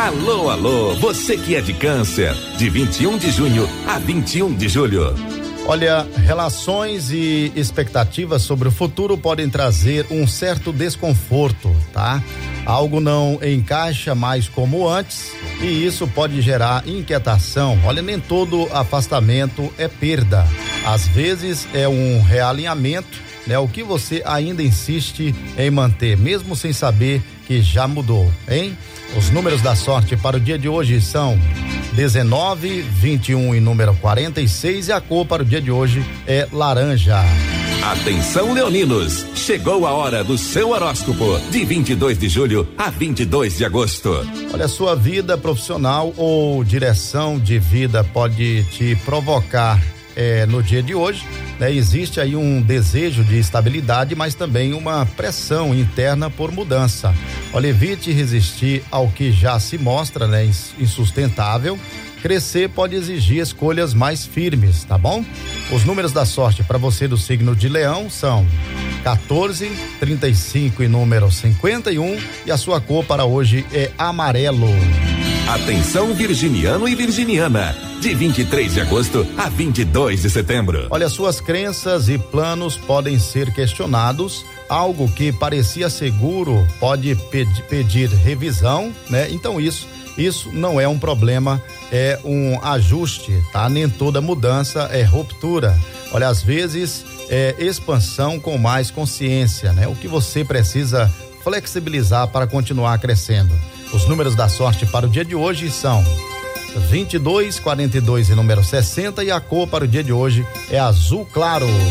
Alô, alô, você que é de Câncer, de 21 de junho a 21 de julho. Olha, relações e expectativas sobre o futuro podem trazer um certo desconforto, tá? Algo não encaixa mais como antes e isso pode gerar inquietação. Olha, nem todo afastamento é perda. Às vezes é um realinhamento, né? O que você ainda insiste em manter, mesmo sem saber que já mudou, hein? Os números da sorte para o dia de hoje são 19, 21 e número 46 e a cor para o dia de hoje é laranja. Atenção, leoninos, chegou a hora do seu horóscopo de 22 de julho a 22 de agosto. Olha, sua vida profissional ou direção de vida pode te provocar no dia de hoje, né? Existe aí um desejo de estabilidade, mas também uma pressão interna por mudança. Olha, evite resistir ao que já se mostra, né, insustentável. Crescer pode exigir escolhas mais firmes, tá bom? Os números da sorte para você do signo de Leão são 14, 35 e número 51 e a sua cor para hoje é amarelo. Atenção, virginiano e virginiana, de 23 de agosto a 22 de setembro. Olha, suas crenças e planos podem ser questionados. Algo que parecia seguro pode pedir revisão, né? Então isso não é um problema, é um ajuste, tá? Nem toda mudança é ruptura. Olha, às vezes é expansão com mais consciência, né? O que você precisa flexibilizar para continuar crescendo. Os números da sorte para o dia de hoje são 22, 42 e número 60 e a cor para o dia de hoje é azul claro.